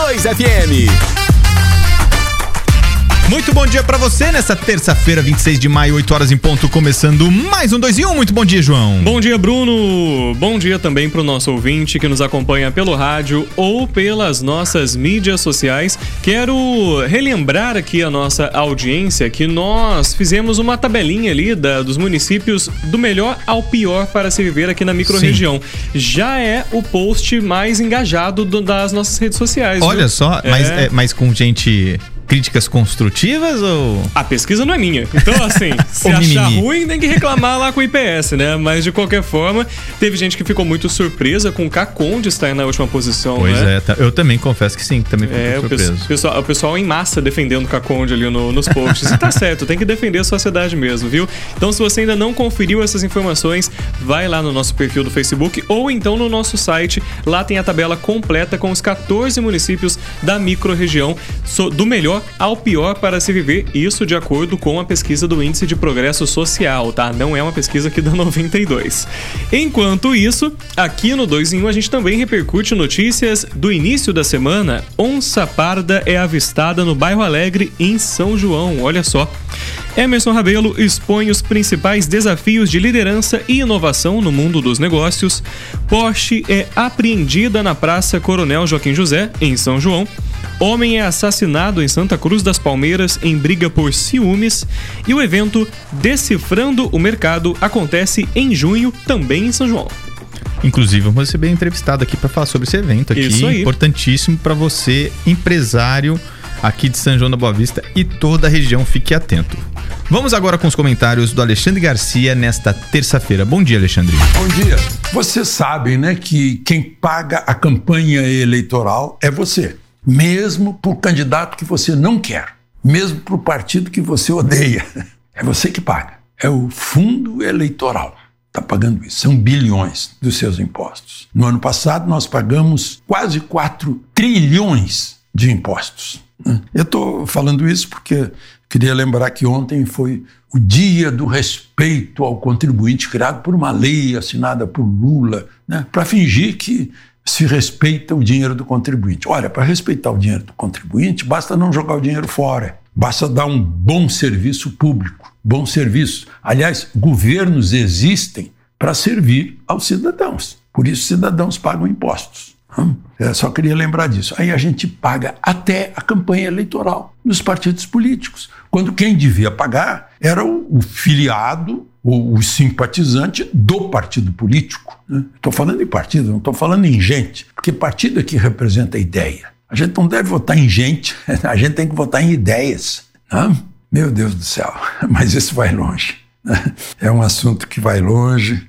102 FM. Muito bom dia pra você nessa terça-feira, 26 de maio, 8 horas em ponto, começando mais um 2 em 1. Muito bom dia, João. Bom dia, Bruno. Bom dia também pro nosso ouvinte que nos acompanha pelo rádio ou pelas nossas mídias sociais. Quero relembrar aqui a nossa audiência que nós fizemos uma tabelinha ali dos municípios do melhor ao pior para se viver aqui na microrregião. Já é o post mais engajado das nossas redes sociais. Olha viu? só, mas com gente... Críticas construtivas ou... A pesquisa não é minha. Então, assim, se achar ruim, tem que reclamar lá com o IPS, né? Mas, de qualquer forma, teve gente que ficou muito surpresa com o Caconde estar na última posição, pois né? É, eu também confesso que sim, também fiquei surpreso. O pessoal em massa defendendo o Caconde ali nos posts. E tá certo, tem que defender a sociedade mesmo, viu? Então, se você ainda não conferiu essas informações, vai lá no nosso perfil do Facebook ou então no nosso site. Lá tem a tabela completa com os 14 municípios da microrregião do melhor ao pior para se viver, isso de acordo com a pesquisa do Índice de Progresso Social, tá? Não é uma pesquisa aqui da 92. Enquanto isso, aqui no 2 em 1 a gente também repercute notícias do início da semana. Onça parda é avistada no Bairro Alegre, em São João, olha só. Emerson Rabelo expõe os principais desafios de liderança e inovação no mundo dos negócios. Porsche é apreendida na Praça Coronel Joaquim José, em São João. Homem é assassinado em Santa Cruz das Palmeiras em briga por ciúmes. E o evento Decifrando o Mercado acontece em junho, também em São João. Inclusive, vamos receber entrevistado aqui para falar sobre esse evento aqui. Isso aí. Importantíssimo para você, empresário aqui de São João da Boa Vista e toda a região. Fique atento. Vamos agora com os comentários do Alexandre Garcia nesta terça-feira. Bom dia, Alexandre. Bom dia. Vocês sabem, né, que quem paga a campanha eleitoral é você. Mesmo para o candidato que você não quer. Mesmo para o partido que você odeia. É você que paga. É o fundo eleitoral. Está pagando isso. São bilhões dos seus impostos. No ano passado, nós pagamos quase 4 trilhões de impostos. Eu estou falando isso porque queria lembrar que ontem foi o dia do respeito ao contribuinte, criado por uma lei assinada por Lula, né, para fingir que se respeita o dinheiro do contribuinte. Olha, para respeitar o dinheiro do contribuinte, basta não jogar o dinheiro fora, basta dar um bom serviço público, bom serviço. Aliás, governos existem para servir aos cidadãos, por isso cidadãos pagam impostos. Eu só queria lembrar disso. Aí a gente paga até a campanha eleitoral dos partidos políticos, quando quem devia pagar era o filiado ou o simpatizante do partido político. Estou falando em partido, não estou falando em gente, porque partido é que representa a ideia. A gente não deve votar em gente, a gente tem que votar em ideias. Meu Deus do céu, mas isso vai longe. É um assunto que vai longe.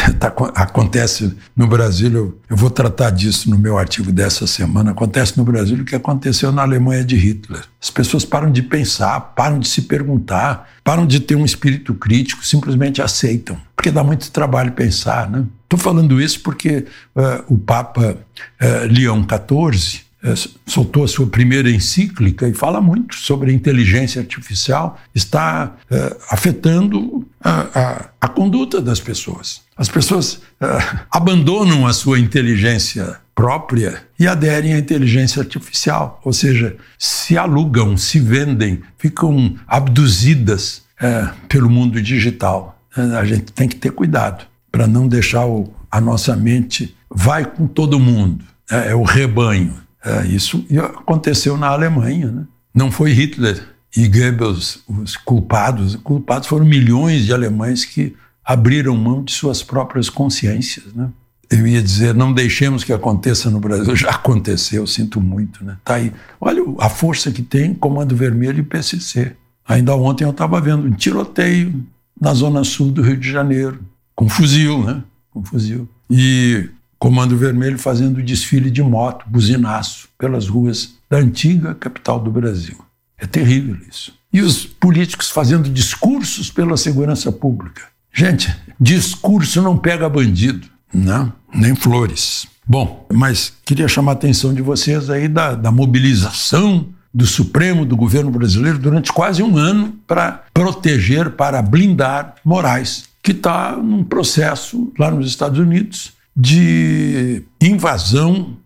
Acontece no Brasil, eu vou tratar disso no meu artigo dessa semana, acontece no Brasil o que aconteceu na Alemanha de Hitler. As pessoas param de pensar, param de se perguntar, param de ter um espírito crítico, simplesmente aceitam, porque dá muito trabalho pensar, né? Estou falando isso porque o Papa Leão XIV soltou a sua primeira encíclica e fala muito sobre a inteligência artificial, está afetando a conduta das pessoas. As pessoas abandonam a sua inteligência própria e aderem à inteligência artificial, ou seja, se alugam, se vendem, ficam abduzidas pelo mundo digital. A gente tem que ter cuidado para não deixar a nossa mente vai com todo mundo, é o rebanho. Isso aconteceu na Alemanha, né? Não foi Hitler e Goebbels os culpados. Os culpados foram milhões de alemães que abriram mão de suas próprias consciências, né? Eu ia dizer, não deixemos que aconteça no Brasil. Já aconteceu, sinto muito, né? Tá aí. Olha a força que tem Comando Vermelho e PCC. Ainda ontem eu estava vendo um tiroteio na zona sul do Rio de Janeiro, com fuzil, né? Com fuzil. E Comando Vermelho fazendo desfile de moto, buzinaço, pelas ruas da antiga capital do Brasil. É terrível isso. E os políticos fazendo discursos pela segurança pública. Gente, discurso não pega bandido, não, nem flores. Bom, mas queria chamar a atenção de vocês aí da mobilização do Supremo, do governo brasileiro, durante quase um ano para proteger, para blindar Moraes, que está num processo lá nos Estados Unidos de invasão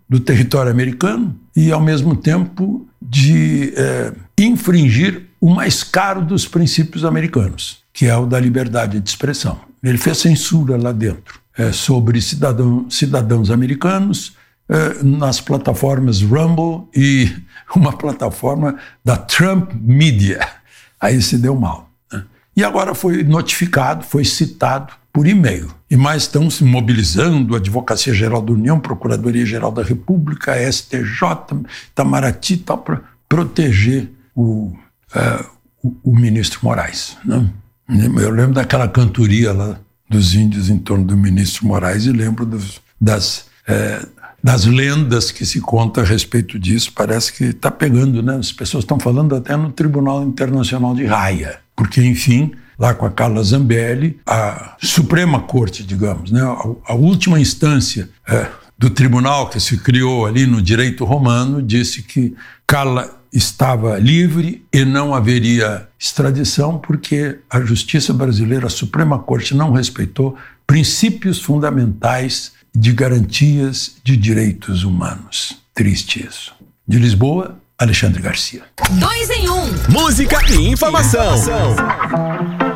do território americano e, ao mesmo tempo, de infringir o mais caro dos princípios americanos, que é o da liberdade de expressão. Ele fez censura lá dentro sobre cidadãos americanos nas plataformas Rumble e uma plataforma da Trump Media. Aí se deu mal, né? E agora foi notificado, foi citado por e-mail. E mais estão se mobilizando a Advocacia Geral da União, Procuradoria Geral da República, a STJ, Itamaraty e tal, para proteger o ministro Moraes, né? Eu lembro daquela cantoria lá dos índios em torno do ministro Moraes e lembro das lendas que se conta a respeito disso. Parece que está pegando, né? As pessoas estão falando até no Tribunal Internacional de Haia, porque, enfim, lá com a Carla Zambelli, a Suprema Corte, digamos, né? A última instância do tribunal que se criou ali no direito romano disse que Carla estava livre e não haveria extradição porque a justiça brasileira, a Suprema Corte, não respeitou princípios fundamentais de garantias de direitos humanos. Triste isso. De Lisboa, Alexandre Garcia. 2 em 1. Música e informação.